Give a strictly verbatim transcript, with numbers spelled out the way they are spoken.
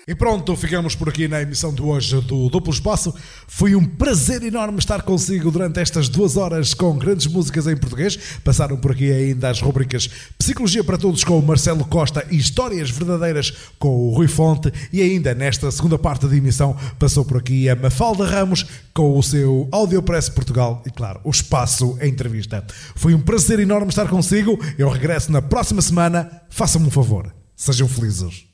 E pronto, ficamos por aqui na emissão de hoje do Duplo Espaço. Foi um prazer enorme estar consigo durante estas duas horas com grandes músicas em português. Passaram por aqui ainda as rubricas Psicologia para Todos com o Marcelo Costa e Histórias Verdadeiras com o Rui Fonte. E ainda nesta segunda parte da emissão passou por aqui a Mafalda Ramos com o seu Audiopress Portugal e, claro, o Espaço em Entrevista. Foi um prazer enorme estar consigo. Eu regresso na próxima semana. Façam-me um favor. Sejam felizes.